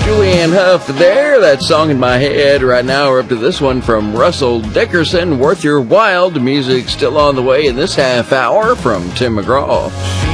Julianne Hough there. That song in my head. Right now we're up to this one from Russell Dickerson, Worth Your While. The music still on the way in this half hour from Tim McGraw.